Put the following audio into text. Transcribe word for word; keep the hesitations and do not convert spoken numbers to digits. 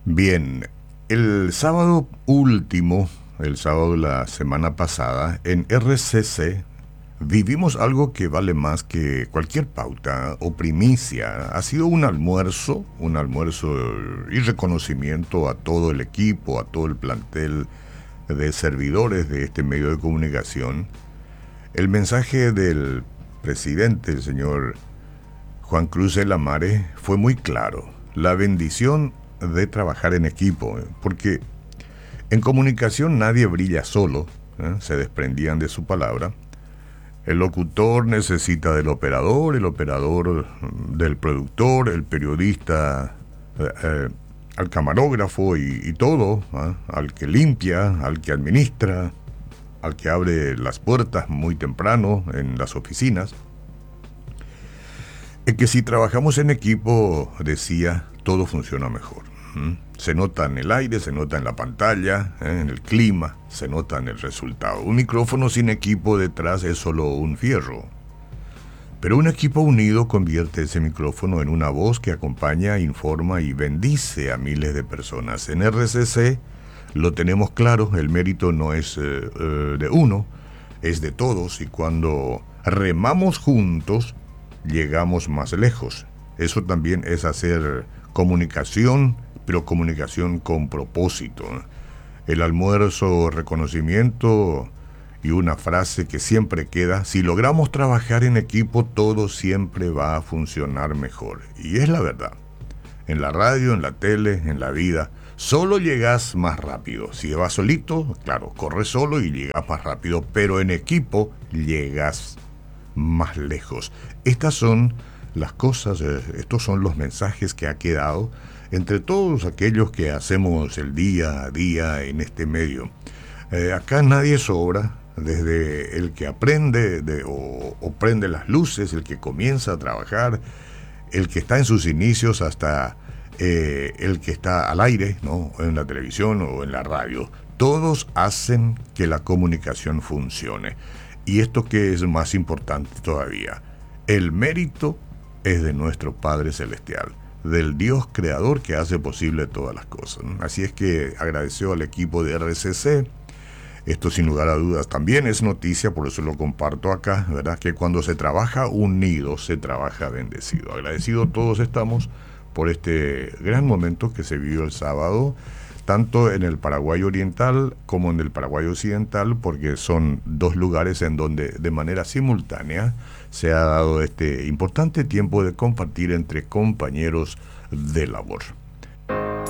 Bien, el sábado último, el sábado de la semana pasada, en R C C vivimos algo que vale más que cualquier pauta o primicia. Ha sido un almuerzo, un almuerzo y reconocimiento a todo el equipo, a todo el plantel de servidores de este medio de comunicación. El mensaje del presidente, el señor Juan Cruz de la Mare, fue muy claro. La bendición de trabajar en equipo, porque en comunicación nadie brilla solo, ¿eh? Se desprendían de su palabra. El locutor necesita del operador, el operador del productor, el periodista eh, eh, al camarógrafo y, y todo, ¿eh? Al que limpia, al que administra, al que abre las puertas muy temprano en las oficinas. Es que si trabajamos en equipo, decía, todo funciona mejor. ¿Mm? Se nota en el aire, se nota en la pantalla, ¿eh? En el clima, se nota en el resultado. Un micrófono sin equipo detrás es solo un fierro. Pero un equipo unido convierte ese micrófono en una voz que acompaña, informa y bendice a miles de personas. En R C C lo tenemos claro, el mérito no es eh, eh, de uno, es de todos, y cuando remamos juntos, llegamos más lejos. Eso también es hacer comunicación, pero comunicación con propósito. El almuerzo, reconocimiento y una frase que siempre queda: si logramos trabajar en equipo, todo siempre va a funcionar mejor. Y es la verdad. En la radio, en la tele, en la vida, solo llegas más rápido. Si vas solito, claro, corres solo y llegas más rápido, pero en equipo llegas más lejos. Estas son las cosas, estos son los mensajes que ha quedado entre todos aquellos que hacemos el día a día en este medio. Eh, acá nadie sobra, desde el que aprende de, o, o prende las luces, el que comienza a trabajar, el que está en sus inicios, hasta eh, el que está al aire, ¿no? En la televisión o en la radio. Todos hacen que la comunicación funcione. Y esto que es más importante todavía, el mérito es de nuestro Padre Celestial, del Dios Creador que hace posible todas las cosas. Así es que agradeció al equipo de R C C. Esto sin lugar a dudas también es noticia, por eso lo comparto acá, ¿verdad? Que cuando se trabaja unido, se trabaja bendecido. Agradecidos todos estamos por este gran momento que se vivió el sábado, tanto en el Paraguay Oriental como en el Paraguay Occidental, porque son dos lugares en donde de manera simultánea se ha dado este importante tiempo de compartir entre compañeros de labor.